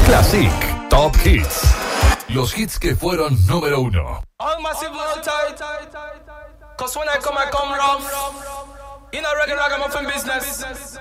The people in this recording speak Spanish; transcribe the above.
Classic Top Hits. Los hits que fueron número uno. All massive low tight. Cause when I come rough. In a regular ragamuffin business.